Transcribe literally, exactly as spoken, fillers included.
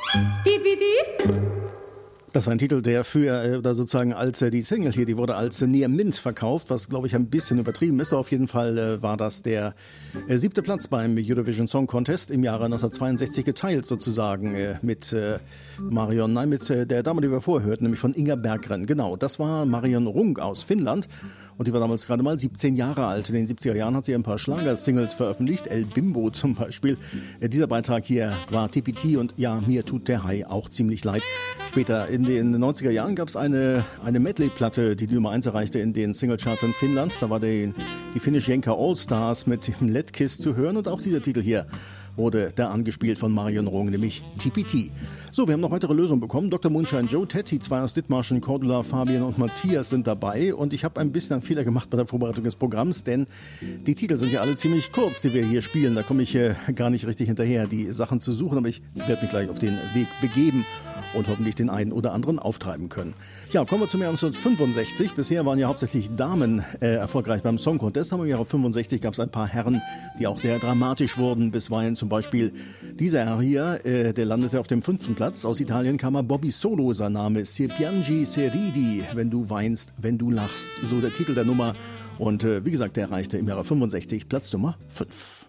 Dipidi? Das war ein Titel, der für, oder sozusagen als die Single hier, die wurde als Near Mint verkauft, was glaube ich ein bisschen übertrieben ist. Auf jeden Fall äh, war das der äh, siebte Platz beim Eurovision Song Contest im Jahre neunzehnhundertzweiundsechzig, geteilt sozusagen äh, mit äh, Marion, nein, mit äh, der Dame, die wir vorher hörten, nämlich von Inga Berggren. Genau, das war Marion Rung aus Finnland. Und die war damals gerade mal siebzehn Jahre alt. In den siebziger Jahren hat sie ein paar Schlagersingles veröffentlicht, El Bimbo zum Beispiel. Äh, dieser Beitrag hier war T P T und ja, mir tut der Hai auch ziemlich leid. Später in den neunziger Jahren gab es eine, eine Medley-Platte, die die Nummer eins erreichte in den Singlecharts in Finnland. Da war die, die Finnish Jenka All-Stars mit dem Let Kiss zu hören und auch dieser Titel hier wurde da angespielt von Marion Rung, nämlich T P T. So, wir haben noch weitere Lösungen bekommen. Doktor Moonshine Joe, Teddy, zwei aus Dithmarschen, Cordula, Fabian und Matthias sind dabei. Und ich habe ein bisschen einen Fehler gemacht bei der Vorbereitung des Programms, denn die Titel sind ja alle ziemlich kurz, die wir hier spielen. Da komme ich äh, gar nicht richtig hinterher, die Sachen zu suchen. Aber ich werde mich gleich auf den Weg begeben und hoffentlich den einen oder anderen auftreiben können. Ja, kommen wir zum Jahr neunzehnhundertfünfundsechzig. Bisher waren ja hauptsächlich Damen äh, erfolgreich beim Song Contest. Aber im Jahre fünfundsechzig gab es ein paar Herren, die auch sehr dramatisch wurden. Bisweilen zum Beispiel dieser Herr hier, äh, der landete auf dem fünften Platz. Aus Italien kam er Bobby Solo, sein Name ist Se piangi, se ridi, wenn du weinst, wenn du lachst. So der Titel der Nummer. Und äh, wie gesagt, der erreichte im Jahre fünfundsechzig Platz Nummer fünf.